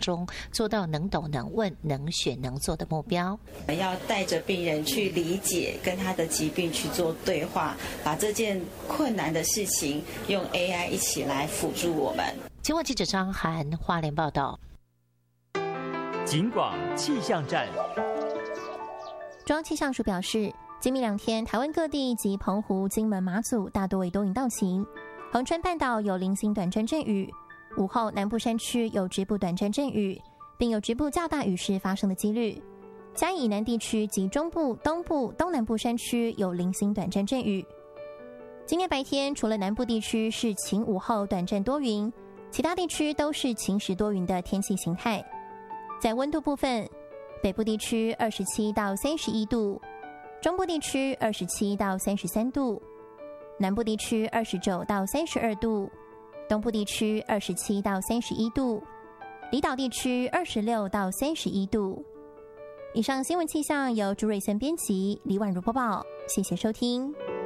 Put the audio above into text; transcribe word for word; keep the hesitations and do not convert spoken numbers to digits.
中做到能懂、能问、能选、能做的目标。 要带着病人去理解，跟他的疾病去做对话，把这件困难的事情用 A I 一起来辅助我们。 请问记者张涵花莲报道。 警广气象站。 中央气象署表示，今明两天台湾各地及澎湖、金门、马祖大多为多云到晴，恒春半岛有零星短暂阵雨，午后南部山区有局部短暂阵雨，并有局部较大雨势发生的几率。嘉义以南地区及中部、东部、东南部山区有零星短暂阵雨。今天白天除了南部地区是晴午后短暂多云，其他地区都是晴时多云的天气形态。在温度部分，北部地区二十七到三十一度，中部地区二十七到三十三度，南部地区二十九到三十二度，东部地区二十七到三十一度，离岛地区二十六到三十一度。以上新闻气象由朱瑞森编辑，李婉如播报，谢谢收听。